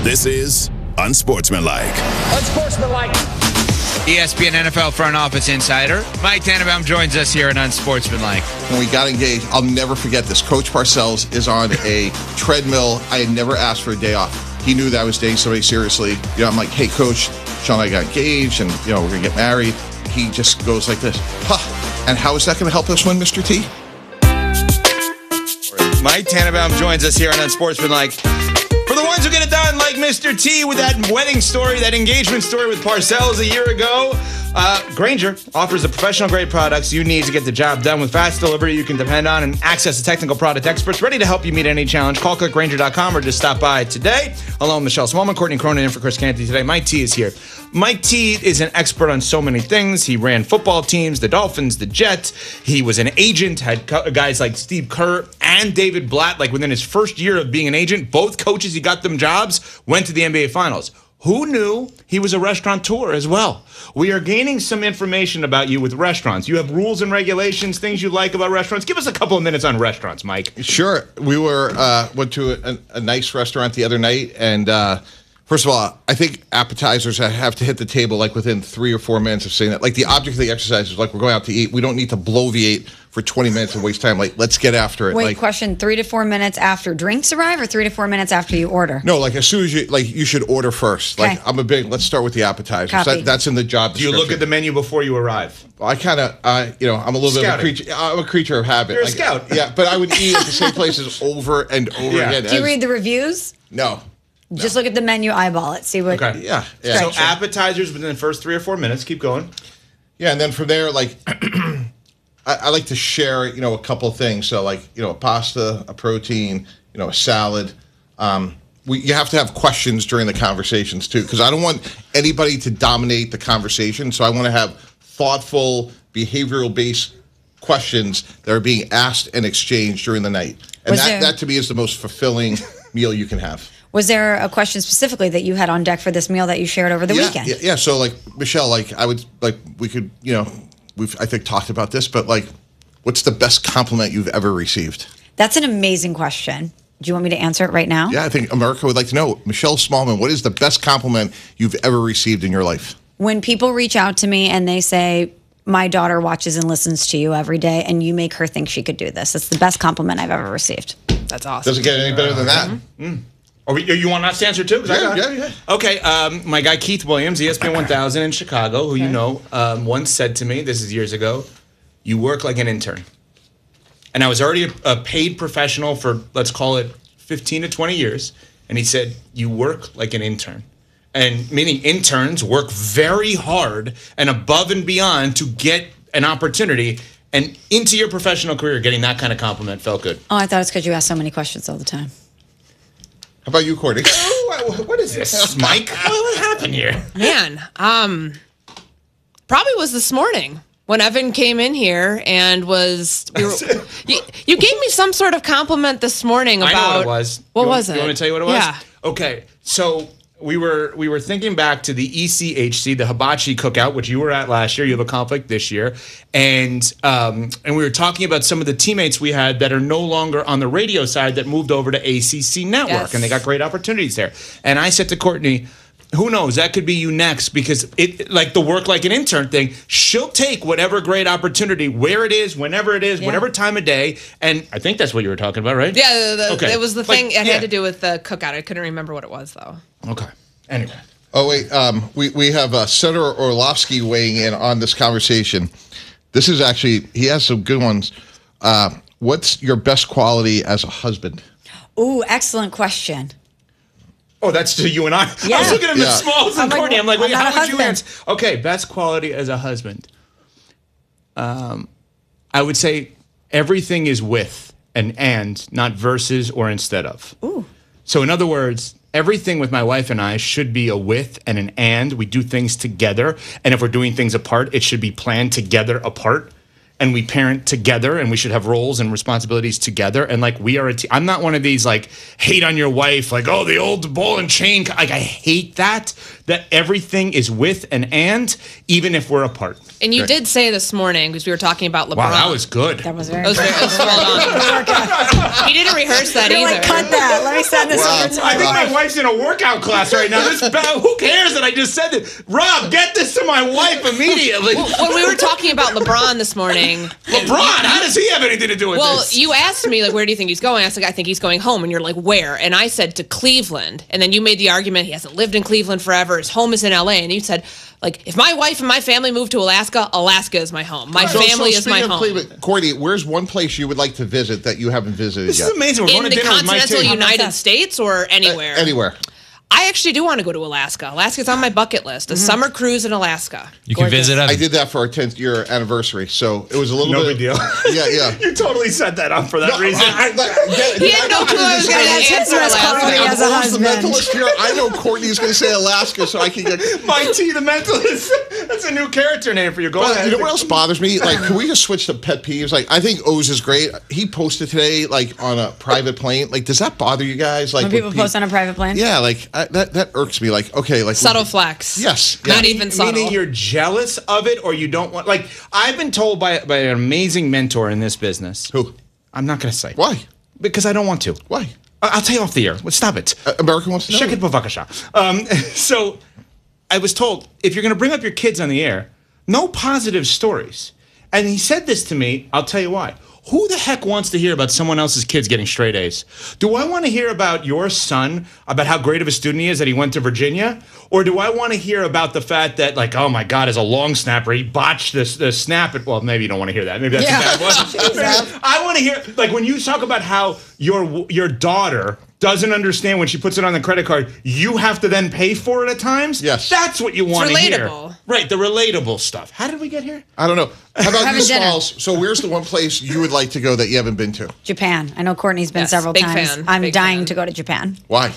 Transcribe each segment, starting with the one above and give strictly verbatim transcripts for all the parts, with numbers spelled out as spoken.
This is Unsportsmanlike. Unsportsmanlike. E S P N N F L front office insider Mike Tannenbaum joins us here at Unsportsmanlike. When we got engaged, I'll never forget this. Coach Parcells is on a treadmill. I had never asked for a day off. He knew that I was dating somebody seriously. You know, I'm like, hey, Coach, Sean and I got engaged, and you know we're gonna get married. He just goes like this, huh? And how is that gonna help us win, Mister T? Mike Tannenbaum joins us here on Unsportsmanlike. For the ones who get it done, like Mister T with that wedding story, that engagement story with Parcells a year ago, uh, Grainger offers the professional-grade products you need to get the job done with fast delivery you can depend on and access to technical product experts ready to help you meet any challenge. Call click grainger dot com or just stop by today. Along with Michelle Smallman, Courtney Cronin, in for Chris Canty today. Mike T is here. Mike T is an expert on so many things. He ran football teams, the Dolphins, the Jets. He was an agent, had co- guys like Steve Kerr and David Blatt. Like within his first year of being an agent, both coaches, he got them jobs, went to the N B A Finals. Who knew he was a restaurateur as well? We are gaining some information about you with restaurants. You have rules and regulations, things you like about restaurants. Give us a couple of minutes on restaurants, Mike. Sure. We were uh, went to a, a nice restaurant the other night, and uh, first of all, I think appetizers have to hit the table like within three or four minutes of saying that. Like the object of the exercise is like we're going out to eat. We don't need to bloviate for twenty minutes and waste time. Like, let's get after it. Wait, like, question, three to four minutes after drinks arrive or three to four minutes after you order? No, like as soon as you, like you should order first. Okay. Like I'm a big, let's start with the appetizers. Copy. That, that's in the job Do you description. look at the menu before you arrive? I kind of, uh, you know, I'm a little Scouting. bit of a creature. I'm a creature of habit. You're a Like, scout. Yeah, but I would eat at the same places over and over Yeah. again. Do you as- read the reviews? No. Just look at the menu, eyeball it, see what. Okay. Yeah. yeah. So appetizers within the first three or four minutes. Keep going. Yeah, and then from there, like, I, I like to share, you know, a couple of things. So, like, you know, a pasta, a protein, you know, a salad. Um, we, you have to have questions during the conversations, too, because I don't want anybody to dominate the conversation. So I want to have thoughtful, behavioral-based questions that are being asked and exchanged during the night. And Was that, there- that, to me, is the most fulfilling meal you can have. Was there a question specifically that you had on deck for this meal that you shared over the yeah, weekend? Yeah, yeah. So, like, Michelle, like, I would, like, we could, you know, we've, I think, talked about this, but, like, what's the best compliment you've ever received? That's an amazing question. Do you want me to answer it right now? Yeah, I think America would like to know. Michelle Smallman, what is the best compliment you've ever received in your life? When people reach out to me and they say, my daughter watches and listens to you every day, and you make her think she could do this. It's the best compliment I've ever received. That's awesome. Doesn't get any better than that. Mm-hmm. Are we, you want us to answer too? 'Cause I Yeah, got it. yeah, yeah. Okay, um, my guy Keith Williams, E S P N one thousand in Chicago, who you know, um, once said to me, this is years ago, you work like an intern. And I was already a, a paid professional for, let's call it, fifteen to twenty years. And he said, you work like an intern. And meaning interns work very hard and above and beyond to get an opportunity. And into your professional career, getting that kind of compliment felt good. Oh, I thought it's because you ask so many questions all the time. How about you, Courtney? What, what is this, Mike? What, what happened here? Man, um, probably was this morning when Evan came in here and was. We were, you, you gave me some sort of compliment this morning about. I know what it was. What You want- was it? You want me to tell you what it was? Yeah. Okay, so we were we were thinking back to the E C H C, the hibachi cookout, which you were at last year. You have a conflict this year, and um, and we were talking about some of the teammates we had that are no longer on the radio side that moved over to A C C Network, Yes. and they got great opportunities there. And I said to Courtney, who knows? That could be you next, because it like the work like an intern thing. She'll take whatever great opportunity, where it is, whenever it is, Yeah. whatever time of day. And I think that's what you were talking about, right? Yeah, the, the, Okay. it was the Like, thing. It yeah. had to do with the cookout. I couldn't remember what it was though. Okay. Anyway. Oh, wait. Um, we, we have uh, Senator Orlovsky weighing in on this conversation. This is actually, he has some good ones. Uh, what's your best quality as a husband? Ooh, excellent question. Oh, that's to you and I. Yeah. I was looking at Yeah. Miss Smalls and I'm like, Courtney. I'm like, I'm wait, not how a would you husband. answer? Okay, best quality as a husband. Um, I would say everything is with and and, not versus or instead of. Ooh. So in other words, everything with my wife and I should be a with and an and. We do things together. And if we're doing things apart, it should be planned together apart. and we parent together, and we should have roles and responsibilities together. And like we are a team. I'm not one of these like hate on your wife, like oh the old ball and chain. Like I hate that. That everything is with and and even if we're apart. And you did say this morning because we were talking about LeBron. Wow, that was good. That was very That was very, that was well done. He didn't rehearse that You're either. like, cut that. Let me send this Wow. over to I my think wife. my wife's in a workout class right now. This ba- who cares that I just said it? Rob, get this to my wife immediately. When we were talking about LeBron this morning, LeBron, how does he have anything to do with well, this? you asked me like, where do you think he's going? I was like, I think he's going home, and you're like, where? And I said to Cleveland, and then you made the argument he hasn't lived in Cleveland forever. His home is in L A, and you said, like, if my wife and my family move to Alaska, Alaska is my home. My So- family so is my speaking of home. Cleveland, Courtney, where's one place you would like to visit that you haven't visited This yet? is amazing. We're In going to the dinner with Mike continental T. United States or anywhere? Anywhere. I actually do want to go to Alaska. Alaska's on my bucket list. A summer cruise in Alaska. You can visit I them. did that for our tenth year anniversary, so it was a little No bit. big deal. Yeah, yeah. You totally set that up for that No, reason. I, I, I, He had no clue I was going to That's his answer responsibility Alaska. as a I'm the husband. mentalist here. I know Courtney's going to say Alaska, so I can get. Mike T, the mentalist. That's a new character name for you. Go But ahead. you know what else bothers me? Like, can we just switch to pet peeves? Like, I think O's is great. He posted today, like, on a private plane. Like, does that bother you guys? Like, When people with post pe- on a private plane? Yeah, like I, that. That irks me. Like, okay, like Subtle flex. Yes. Not yeah. even subtle. Meaning you're jealous of it or you don't want. Like, I've been told by, by an amazing mentor in this business. Who? I'm not going to say. Why? Because I don't want to. Why? I- I'll tell you off the air. Well, stop it. Uh, America wants to know. Shekhet bavakasha. Um, so I was told if you're going to bring up your kids on the air, no positive stories. And he said this to me. I'll tell you why. Who the heck wants to hear about someone else's kids getting straight A's? Do I want to hear about your son, about how great of a student he is that he went to Virginia? Or do I want to hear about the fact that, like, oh my God, as a long snapper, he botched this the snap? At, well, maybe you don't want to hear that. Maybe that's Yeah. a bad one. I want to hear, like, when you talk about how your your daughter doesn't understand when she puts it on the credit card, you have to then pay for it at times? Yes. That's what you want to hear. relatable. Right, the relatable stuff. How did we get here? I don't know. How about you, Having dinner. Smalls? So, where's the one place you would like to go that you haven't been to? Japan. I know Courtney's been Yes, several big times. fan, I'm big dying fan. to go to Japan. Why?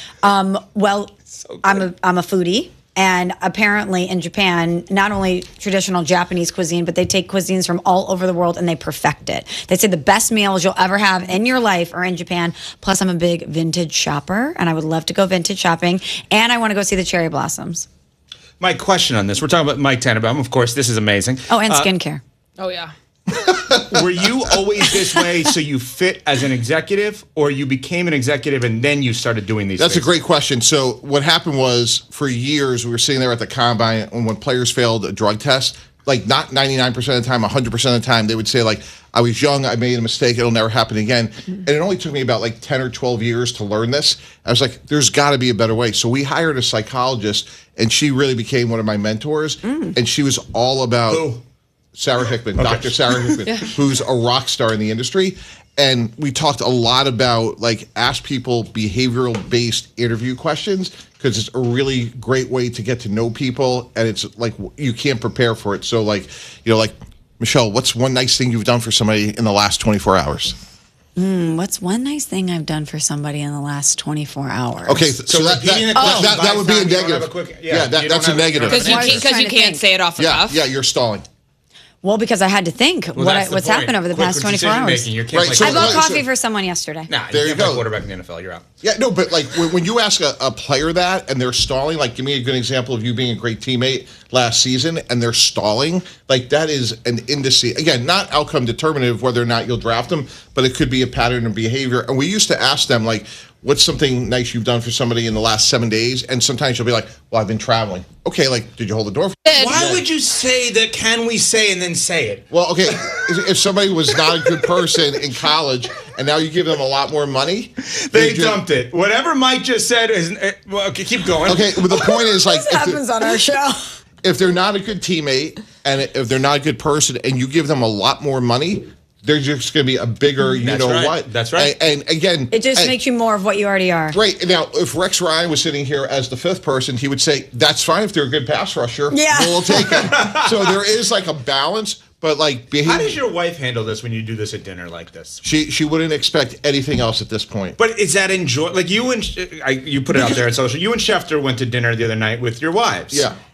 Well, I'm a I'm a foodie, and apparently in Japan, not only traditional Japanese cuisine, but they take cuisines from all over the world and they perfect it. They say the best meals you'll ever have in your life are in Japan. Plus, I'm a big vintage shopper, and I would love to go vintage shopping, and I want to go see the cherry blossoms. My question on this, we're talking about Mike Tannenbaum. Of course, this is amazing. Oh, and Uh, skincare. Oh, yeah. Were you always this way so you fit as an executive, or you became an executive and then you started doing these That's things? a great question. So what happened was, for years, we were sitting there at the combine, and when players failed a drug test, like not ninety-nine percent of the time, one hundred percent of the time, they would say, like, I was young, I made a mistake, it'll never happen again. And it only took me about like ten or twelve years to learn this. I was like, there's got to be a better way. So we hired a psychologist, and she really became one of my mentors. And she was all about Who? Sarah Hickman, Doctor Sarah Hickman, who's a rock star in the industry. And we talked a lot about, like, ask people behavioral based interview questions, because it's a really great way to get to know people, and it's like you can't prepare for it. So, like, you know, like, Michelle, what's one nice thing you've done for somebody in the last twenty-four hours? What's one nice thing I've done for somebody in the last twenty-four hours? Okay, so, so that, that, repeating the that, question that, that would be a five times, you don't negative. have a quick- yeah, yeah, that, you that's don't a have- negative. Because you, Why I was because you trying to can't think. say it off the Yeah, cuff. yeah, you're stalling. Well, because I had to think what I, that's the what's point. happened over the Quick past twenty-four decision hours. making. You can't Right, play so- I bought so- coffee for someone yesterday. Nah, There you you can't play go. quarterback in the N F L. You're out. Yeah, no, but like when, when you ask a, a player that and they're stalling, like give me a good example of you being a great teammate last season and they're stalling, like that is an indice. Again, not outcome determinative whether or not you'll draft them, but it could be a pattern of behavior. And we used to ask them, like, what's something nice you've done for somebody in the last seven days? And sometimes you'll be like, well, I've been traveling. Okay, like, did you hold the door? For- Why would you say that? Can we say and then say it? well, okay, if if somebody was not a good person in college and now you give them a lot more money, They you ju- dumped it. Whatever Mike just said is. uh, Well, okay, keep going. Okay, but the point is, like, This if they're- happens on our show. if they're not a good teammate and if they're not a good person and you give them a lot more money, they're just going to be a bigger, you That's know right. what? That's right. And, and again, It just and- makes you more of what you already are. Right. Now, if Rex Ryan was sitting here as the fifth person, he would say, that's fine if they're a good pass rusher. Yeah. We'll take it. So there is like a balance, but like How behavior. does your wife handle this when you do this at dinner like this? She she wouldn't expect anything else at this point. But is that enjoy? Like you and I, you put it out there on social. You and Schefter went to dinner the other night with your wives. Yeah.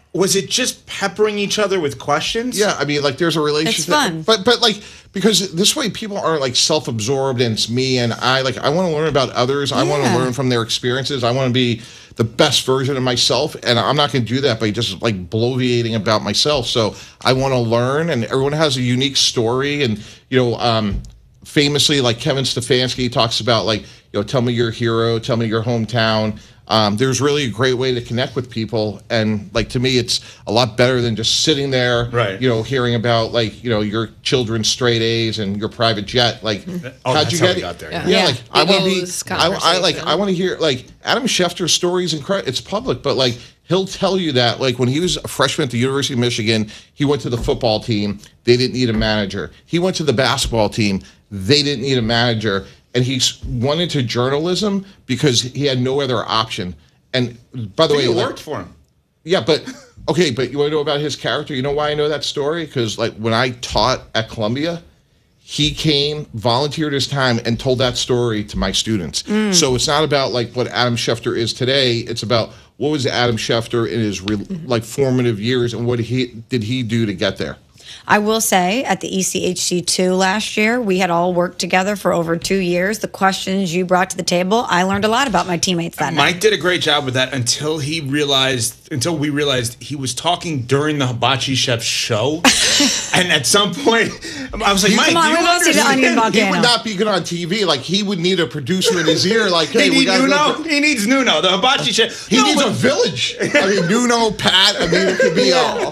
was it just peppering each other with questions? Yeah, I mean, like there's a relationship, fun. but but like because this way people aren't like self-absorbed and it's me and I. Like I want to learn about others. I want to Yeah. learn from their experiences. I want to be the best version of myself, and I'm not going to do that by just like bloviating about myself. So I want to learn, and everyone has a unique story, and you know. um Famously, like Kevin Stefanski talks about, like, you know, tell me your hero, tell me your hometown. Um, there's really a great way to connect with people, and like to me, it's a lot better than just sitting there, Right. you know, hearing about like you know your children's straight A's and your private jet. Like, Oh, how'd that's you how get we it? got there. Yeah, Yeah. like I want to be. Eagles I, I like. conversation. I want to hear like Adam Schefter's story is incredible. It's public, but like he'll tell you that like when he was a freshman at the University of Michigan, he went to the football team. They didn't need a manager. He went to the basketball team. They didn't need a manager, and he went into journalism because he had no other option. And by the I way, think it like- worked for him. yeah, but okay, but you want to know about his character? You know why I know that story? Because like when I taught at Columbia, he came, volunteered his time, and told that story to my students. So it's not about like what Adam Schefter is today. It's about what was Adam Schefter in his re- like formative years, and what he did he do to get there. I will say at the E C H C two last year, we had all worked together for over two years. The questions you brought to the table, I learned a lot about my teammates that night. Mike did a great job with that until he realized, until we realized he was talking during the Hibachi Chef show. And at some point, I was like, Mike, Come on, do you we won't see the understand? onion He volcano. would not be good on T V. Like he would need a producer in his ear. Like, hey, He we needs got Nuno. He needs Nuno, the Hibachi Chef. He No, needs but- a village. I mean, Nuno, Pat. I mean, it could be all.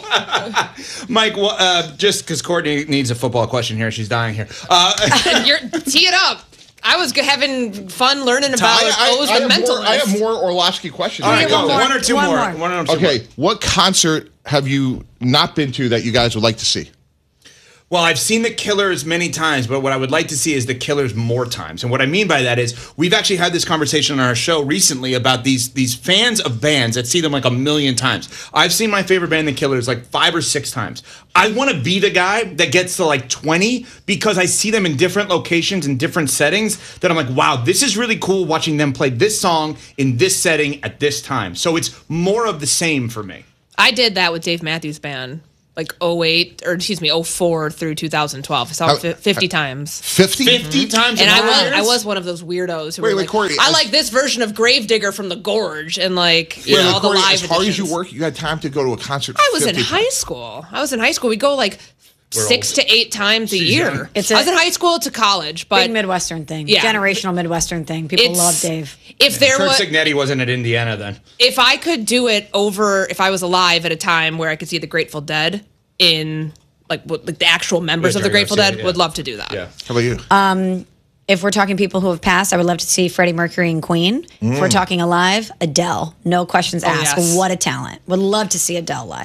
Mike, well, uh, just because Courtney needs a football question here, she's dying here. Uh, You're tee it up. I was g- having fun learning about I, I, O's I, the have more, mentalist. I have more Orlovsky questions. all right, one go. more. One or two One more. more. One or two more. Okay, what concert have you not been to that you guys would like to see? Well, I've seen the Killers many times, but what I would like to see is the Killers more times. And what I mean by that is we've actually had this conversation on our show recently about these these fans of bands that see them like a million times. I've seen my favorite band, the Killers, like five or six times. I want to be the guy that gets to like twenty because I see them in different locations and different settings that I'm like, wow, this is really cool watching them play this song in this setting at this time. So it's more of the same for me. I did that with Dave Matthews Band, like oh eight or excuse me, oh four through two thousand twelve. I saw How- it fi- fifty times. fifty? fifty times And in I four was years? I was one of those weirdos who Wait, were wait, like, Corey, I as- like this version of Gravedigger from the Gorge and like you Yeah, know, like, all the Corey, live as hard as you editions. work, you had time to go to a concert. I was in fifty high school. I was in high school. We go like six old. to eight times a She's year. young. It's I was a- in high school to college, but Big Midwestern thing. Yeah. Generational Midwestern thing. People it's- love Dave. If there Kurt was, Signetti wasn't at Indiana then. if I could do it over, if I was alive at a time where I could see the Grateful Dead in like what, like the actual members Yeah, of the Jerry Grateful Garcia, Dead, yeah. would love to do that. Yeah. How about you? Uh, If we're talking people who have passed, I would love to see Freddie Mercury and Queen. If we're talking alive, Adele. No questions Oh, asked. yes. What a talent. Would love to see Adele live.